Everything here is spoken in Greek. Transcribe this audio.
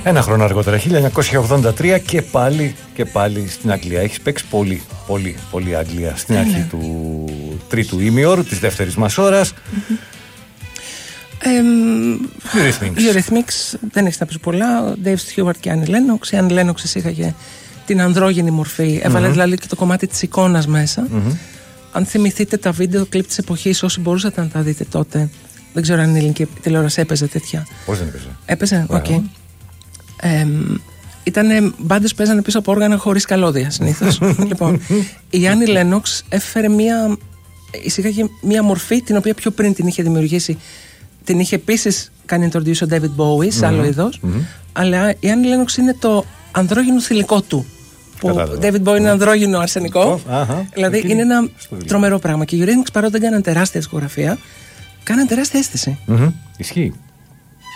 Ένα χρόνο αργότερα, 1983, και πάλι στην Αγγλία. Έχεις παίξει πολύ Αγγλία στην αρχή του τρίτου ημιώρου, της δεύτερης μας ώρας. Eurythmics, δεν έχεις να πεις πολλά. Ο Dave Stewart και Annie Lennox. Η Annie Lennox εισήγαγε την ανδρόγυνη μορφή. Έβαλε δηλαδή και το κομμάτι της εικόνας μέσα. Αν θυμηθείτε τα βίντεο κλιπ της εποχής, όσοι μπορούσατε να τα δείτε τότε, δεν ξέρω αν η ελληνική τηλεόραση έπαιζε τέτοια. Πώς δεν έπαιζε? Έπαιζε, οκ. Ήτανε μπάντες που παίζανε πίσω από όργανα χωρίς καλώδια συνήθως. Λοιπόν, η Annie Lennox εισήγαγε μία μορφή την οποία πιο πριν την είχε δημιουργήσει. Την είχε επίσης κάνει introduce ο David Bowie σε άλλο είδος. Αλλά η Annie Lennox είναι το ανδρόγυνο θηλυκό του. Που ο David Bowie είναι ανδρόγυνο αρσενικό. Δηλαδή είναι ένα τρομερό πράγμα. Και οι Eurythmics, παρότι δεν κάναν τεράστια δισκογραφία, κάναν τεράστια αίσθηση. Ισχύει.